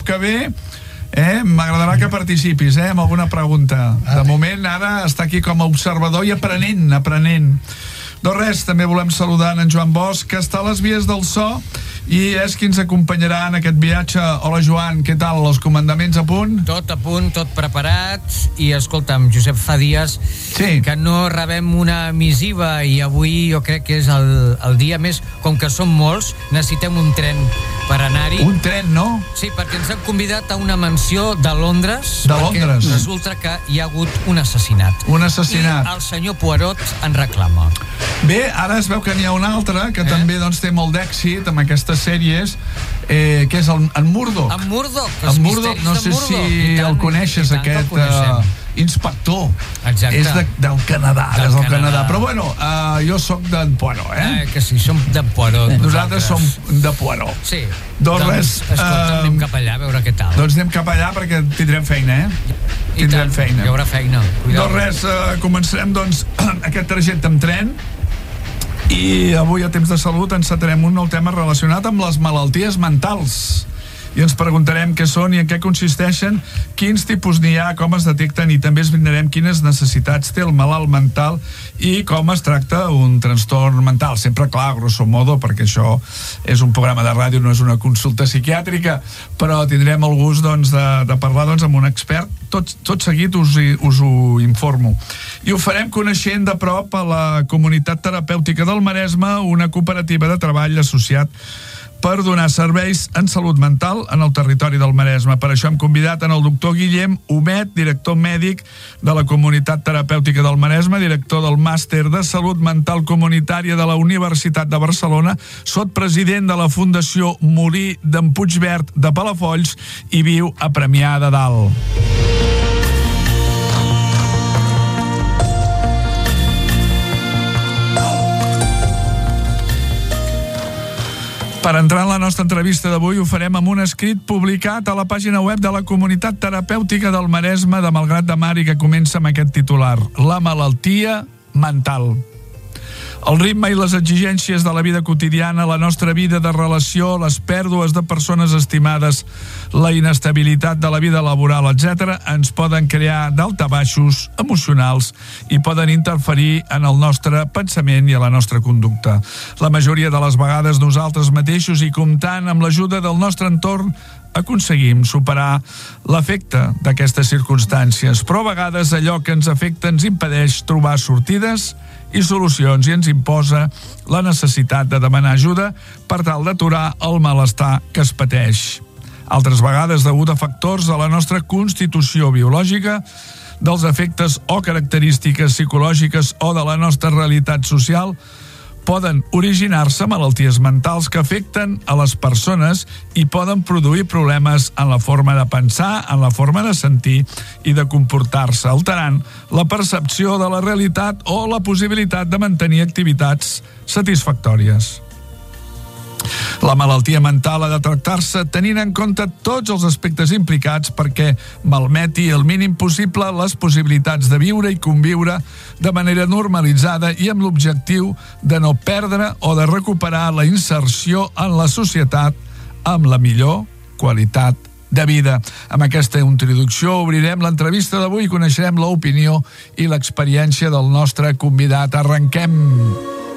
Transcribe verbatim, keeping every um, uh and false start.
que ve eh, m'agradarà que participis eh, amb alguna pregunta. De moment ara està aquí com a observador i aprenent, aprenent. Doncs res, també volem saludar en Joan Bosch, que està a les vies del so i és qui ens acompanyarà en aquest viatge. Hola Joan, què tal? Els comandaments a punt? Tot a punt, tot preparat. I escolta'm, Josep, fa dies sí. que no rebem una missiva i avui jo crec que és el, el dia més, com que som molts, necessitem un tren per anar-hi. Un tren, no? Sí, perquè ens han convidat a una mansió de Londres. De Londres. Resulta que hi ha hagut un assassinat. Un assassinat. I el senyor Poirot en reclama. Bé, ara es veu que n'hi ha un altre que eh? també doncs, té molt d'èxit amb aquestes sèries, eh, que és el, en Murdoch. En Murdoch, els Murdoch, no sé si tant, el coneixes, aquest uh, inspector. Exacte. És de, del Canadà, del, del Canadà. Canadà. Però bueno, uh, jo sóc d'en Poirot, eh? eh? Que sí, som de Poirot. Nosaltres som de Poirot. Sí. Doncs, doncs res, escolta, uh, anem cap allà a veure què tal. Doncs anem cap allà perquè tindrem feina, eh? I tindrem tant, feina. Hi haurà feina. Cuidado. Doncs res, uh, començarem doncs aquest trajecte amb tren. I avui a Temps de Salut encetarem un nou tema relacionat amb les malalties mentals i ens preguntarem què són i en què consisteixen, quins tipus n'hi ha, com es detecten, i també esbrinarem quines necessitats té el malalt mental i com es tracta un trastorn mental. Sempre clar, grosso modo, perquè això és un programa de ràdio, no és una consulta psiquiàtrica, però tindrem el gust doncs, de, de parlar doncs, amb un expert. Tot, tot seguit us, us ho informo. I ho farem coneixent de prop a la Comunitat Terapèutica del Maresme, una cooperativa de treball associat per donar serveis en salut mental en el territori del Maresme. Per això hem convidat en el doctor Guillem Humet, director mèdic de la Comunitat Terapèutica del Maresme, director del Màster de Salut Mental Comunitària de la Universitat de Barcelona, sotpresident de la Fundació Molí d'en Puigverd de Palafolls i viu a Premià de Dalt. Per entrar en la nostra entrevista d'avui ho farem amb un escrit publicat a la pàgina web de la Comunitat Terapèutica del Maresme de Malgrat de Mar i que comença amb aquest titular: La malaltia mental. El ritme i les exigències de la vida quotidiana, la nostra vida de relació, les pèrdues de persones estimades, la inestabilitat de la vida laboral, etcètera, ens poden crear daltabaixos emocionals i poden interferir en el nostre pensament i a la nostra conducta. La majoria de les vegades nosaltres mateixos i comptant amb l'ajuda del nostre entorn aconseguim superar l'efecte d'aquestes circumstàncies, però a vegades allò que ens afecta ens impedeix trobar sortides i solucions i ens imposa la necessitat de demanar ajuda per tal d'aturar el malestar que es pateix. Altres vegades, degut a factors de la nostra constitució biològica, dels efectes o característiques psicològiques o de la nostra realitat social, poden originar-se malalties mentals que afecten a les persones i poden produir problemes en la forma de pensar, en la forma de sentir i de comportar-se, alterant la percepció de la realitat o la possibilitat de mantenir activitats satisfactòries. La malaltia mental ha de tractar-se tenint en compte tots els aspectes implicats perquè malmeti el mínim possible les possibilitats de viure i conviure de manera normalitzada i amb l'objectiu de no perdre o de recuperar la inserció en la societat amb la millor qualitat de vida. Amb aquesta introducció obrirem l'entrevista d'avui i coneixerem l'opinió i l'experiència del nostre convidat. Arrenquem!